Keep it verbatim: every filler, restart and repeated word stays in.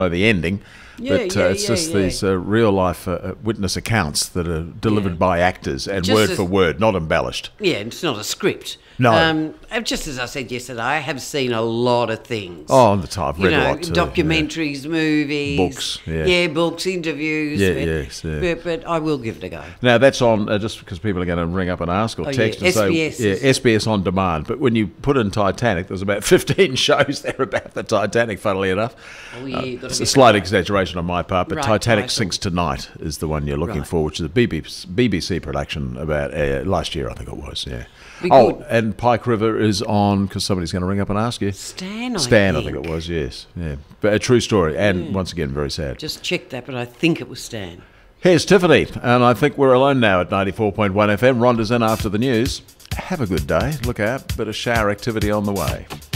by the ending, Yeah, but yeah, uh, it's yeah, just yeah. these uh, real life uh, witness accounts that are delivered Yeah. by actors and Just word as- for word, not embellished. Yeah, it's not a script. No. Um, and just as I said yesterday, I have seen a lot of things. Oh, on the top, I've You read know, a lot too. documentaries, movies, Books, yeah. yeah, books, interviews. Yeah, but, yes, yeah. But, but I will give it a go. Now that's on uh, just because people are going to ring up and ask or Oh, text yeah, and say, S B S yeah, is- S B S on demand. But when you put in Titanic, there's about fifteen shows there about the Titanic. Funnily enough, Oh, yeah, you've got to it's get a slight the- exaggeration on my part, but Right Titanic title. Sinks Tonight is the one you're looking Right. for, which is a B B C, B B C production about uh, last year, I think it was. Yeah. Be Oh, good. and Pike River is on because somebody's going to ring up and ask you. Stan, I Stan, I think. think it was. Yes, yeah, but a true story, and once again, very sad. Just check that, but I think it was Stan. Here's Tiffany, and I think we're alone now at ninety-four point one F M. Rhonda's in after the news. Have a good day. Look out, bit of shower activity on the way.